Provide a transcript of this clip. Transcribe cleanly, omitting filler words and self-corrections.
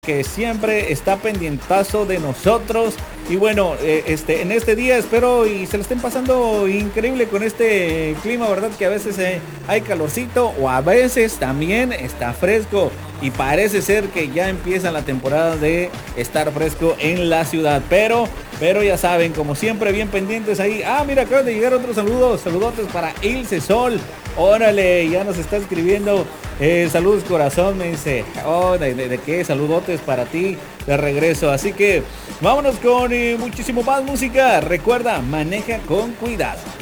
que siempre está pendientazo de nosotros. Y bueno, en este día espero y se lo estén pasando increíble con este clima, ¿verdad? Que a veces hay calorcito o a veces también está fresco. Y parece ser que ya empieza la temporada de estar fresco en la ciudad. Pero ya saben, como siempre, bien pendientes ahí. Ah, mira, acaban de llegar otros saludos. Saludotes para Ilse Sol. Órale, ya nos está escribiendo. Saludos corazón, me dice. Oh, ¿de qué? Saludotes para ti de regreso. Así que vámonos con muchísimo más música. Recuerda, maneja con cuidado.